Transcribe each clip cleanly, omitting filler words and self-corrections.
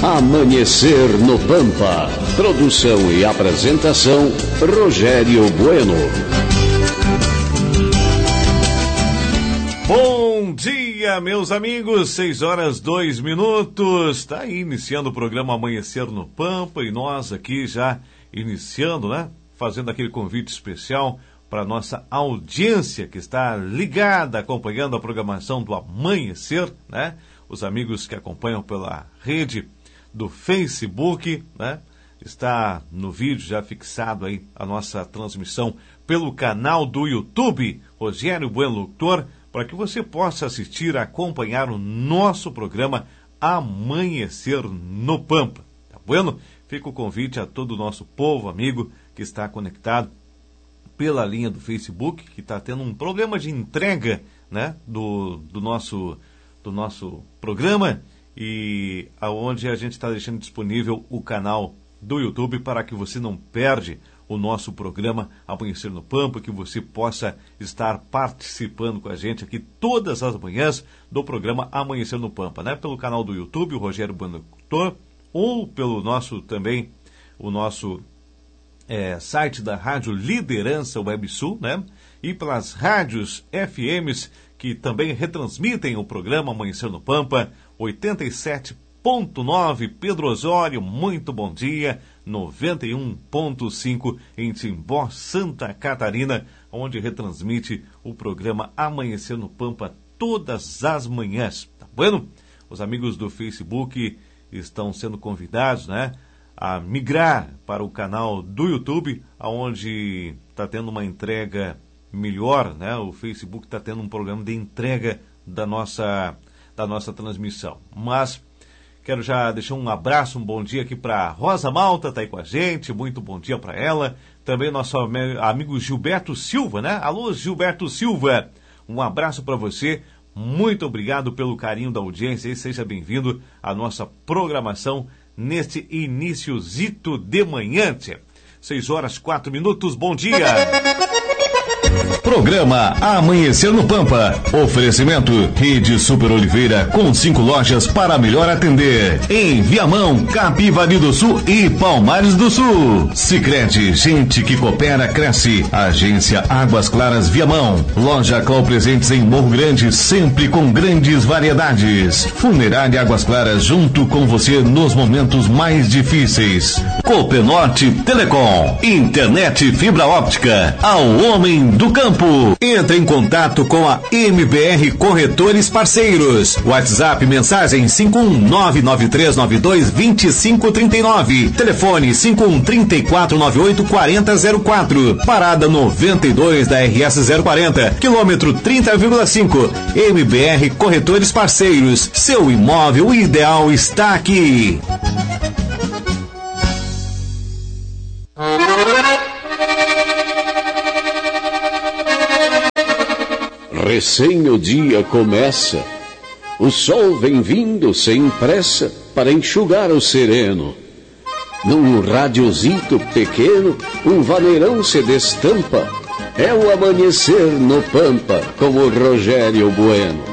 Amanhecer no Pampa. Produção e apresentação, Rogério Bueno. Bom dia, meus amigos. 6h02. Está aí iniciando o programa Amanhecer no Pampa e nós aqui já iniciando, né? Fazendo aquele convite especial para nossa audiência que está ligada, acompanhando a programação do Amanhecer, né? Os amigos que acompanham pela rede do Facebook, né? Está no vídeo já fixado aí a nossa transmissão pelo canal do YouTube, Rogério Bueno Locutor, para que você possa assistir, acompanhar o nosso programa Amanhecer no Pampa. Tá bueno? Fica o convite a todo o nosso povo, amigo, que está conectado pela linha do Facebook, que está tendo um problema de entrega, né, do nosso programa, e aonde a gente está deixando disponível o canal do YouTube para que você não perde o nosso programa Amanhecer no Pampa, que você possa estar participando com a gente aqui todas as manhãs do programa Amanhecer no Pampa, né? Pelo canal do YouTube, o Rogério Bueno Locutor, ou pelo nosso também, o nosso site da Rádio Liderança Web Sul, né? E pelas rádios FMs que também retransmitem o programa Amanhecer no Pampa, 87.9 Pedro Osório, muito bom dia, 91.5 em Timbó, Santa Catarina, onde retransmite o programa Amanhecer no Pampa todas as manhãs, tá bueno? Os amigos do Facebook estão sendo convidados, né, a migrar para o canal do YouTube, onde está tendo uma entrega melhor, né? O Facebook está tendo um programa de entrega da nossa transmissão. Mas quero já deixar um abraço, um bom dia aqui para Rosa Malta, está aí com a gente, muito bom dia para ela. Também nosso amigo Gilberto Silva, né? Alô, Gilberto Silva, um abraço para você, muito obrigado pelo carinho da audiência e seja bem-vindo à nossa programação neste iníciozito de manhã. 6h04, bom dia! Programa Amanhecer no Pampa. Oferecimento Rede Super Oliveira, com 5 lojas para melhor atender. Em Viamão, Capivari do Sul e Palmares do Sul. Sicredi, gente que coopera, cresce. Agência Águas Claras Viamão. Loja Clau Presentes em Morro Grande, sempre com grandes variedades. Funerária Águas Claras, junto com você nos momentos mais difíceis. Copenorte Telecom. Internet fibra óptica. Ao homem do campo. Entre em contato com a MBR Corretores Parceiros. WhatsApp mensagem 51993922539. Telefone 5134984004. Parada 92 da RS 040, quilômetro 30,5. MBR Corretores Parceiros. Seu imóvel ideal está aqui. Recém o dia começa, o sol vem vindo sem pressa para enxugar o sereno. Num radiozito pequeno, um vaneirão se destampa. É o Amanhecer no Pampa, com o Rogério Bueno.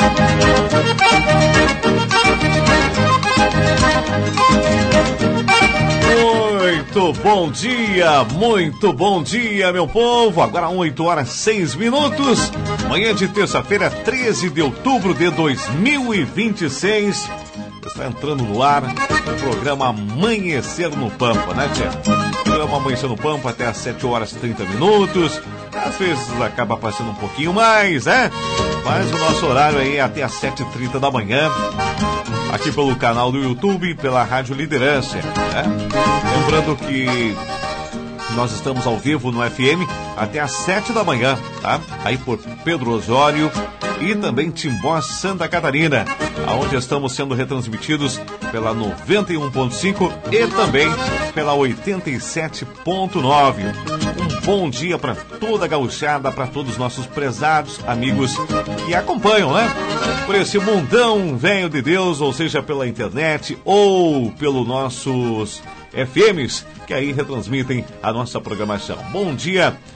Muito bom dia, meu povo. Agora 8h06. Manhã de terça-feira, 13 de outubro de 2026. Está entrando no ar o programa Amanhecer no Pampa, né, tia? O programa Amanhecer no Pampa até às 7h30. Às vezes acaba passando um pouquinho mais, né? Mas o nosso horário aí é até às 7h30 da manhã. Aqui pelo canal do YouTube, pela Rádio Liderança, né? Lembrando que nós estamos ao vivo no FM até às 7 da manhã, tá? Aí por Pedro Osório e também Timbó, Santa Catarina, onde estamos sendo retransmitidos pela 91.5 e também pela 87.9. Um bom dia para toda a gauchada, para todos os nossos prezados amigos que acompanham, né? Por esse mundão velho de Deus, ou seja, pela internet ou pelos nossos FMs, que aí retransmitem a nossa programação. Bom dia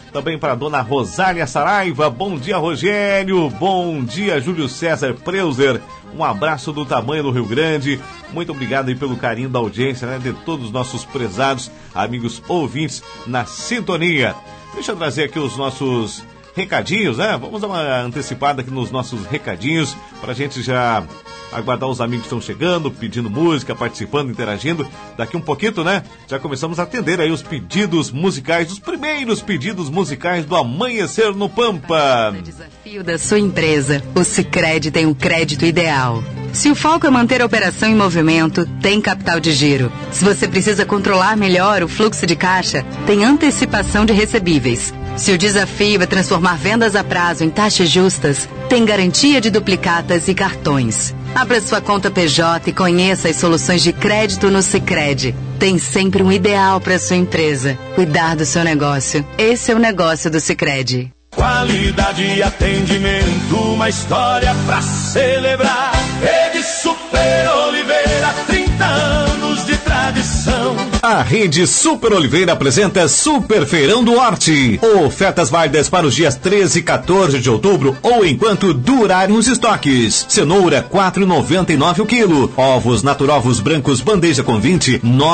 Também para a dona Rosália Saraiva. Bom dia, Rogério. Bom dia, Júlio César Preuser. Um abraço do tamanho do Rio Grande. Muito obrigado aí pelo carinho da audiência, né? De todos os nossos prezados amigos ouvintes na sintonia. Deixa eu trazer aqui os nossos recadinhos, né? Vamos dar uma antecipada aqui nos nossos recadinhos pra gente já aguardar os amigos que estão chegando, pedindo música, participando, interagindo. Daqui um pouquinho, né? Já começamos a atender aí os pedidos musicais, os primeiros pedidos musicais do Amanhecer no Pampa. O desafio da sua empresa, o Sicredi tem o crédito ideal. Se o foco é manter a operação em movimento, tem capital de giro. Se você precisa controlar melhor o fluxo de caixa, tem antecipação de recebíveis. Se o desafio é transformar vendas a prazo em taxas justas, tem garantia de duplicatas e cartões. Abra sua conta PJ e conheça as soluções de crédito no Sicredi. Tem sempre um ideal para sua empresa. Cuidar do seu negócio. Esse é o negócio do Sicredi. Qualidade e atendimento, uma história pra celebrar. Rede Super Oliveira, 30 anos de tradição. A Rede Super Oliveira apresenta Super Feirão do Horti. Ofertas válidas para os dias 13 e 14 de outubro ou enquanto durarem os estoques. Cenoura, R$4,99 o quilo. Ovos Naturovos brancos bandeja com 20,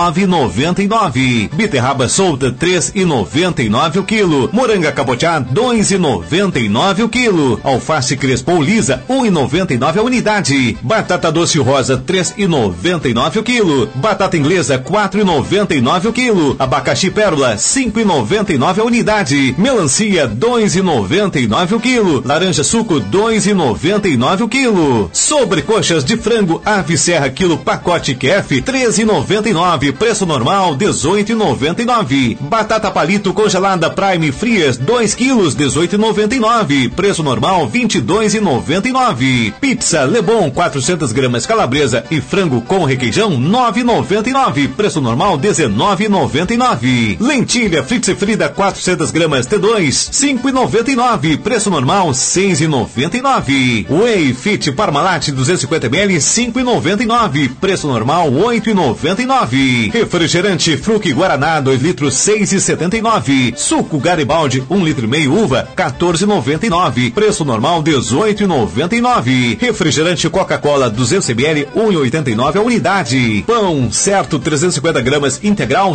R$9,99. Beterraba solta, R$3,99 o quilo. Moranga cabotiá, R$2,99 o quilo. Alface Crespo lisa, R$1,99 a unidade. Batata doce rosa, R$3,99 o quilo. Batata inglesa, R$4,99 o quilo. Abacaxi pérola, R$5,99 a unidade. Melancia, R$2,99 o quilo. Laranja suco, R$2,99 o quilo. Sobrecoxas de frango Ave Serra quilo pacote QF, R$13,99. Preço normal, R$18,99. Batata palito congelada Prime Frias, 2 quilos, R$18,99. Preço normal, R$22,99. Pizza Lebon, 400 gramas calabresa e frango com requeijão, R$9,99. Preço normal, R$19,99. Lentilha Fritz Frida, 400 gramas T2, R$5,99. Preço normal, R$6,99. Whey Fit Parmalat 250 ml, R$5,99. Preço normal, R$8,99. Refrigerante Fruc Guaraná 2 litros, R$6,79. Suco Garibaldi 1,5 litro uva, R$14,99. Preço normal, R$18,99. Refrigerante Coca-Cola 200 ml, R$1,89 a unidade. Pão Certo 350 gramas integral,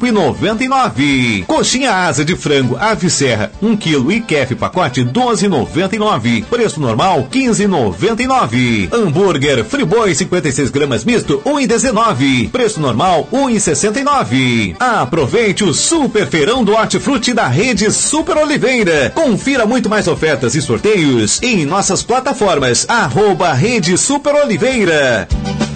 R$5,99. Coxinha asa de frango Ave Serra 1 kg e QF pacote, R$12,99. Preço normal, R$15,99. Hambúrguer Friboi 56 gramas misto, R$1,19. Preço normal, R$1,69. Aproveite o Super Feirão do Hortifruti da Rede Super Oliveira. Confira muito mais ofertas e sorteios em nossas plataformas @Rede Super Oliveira.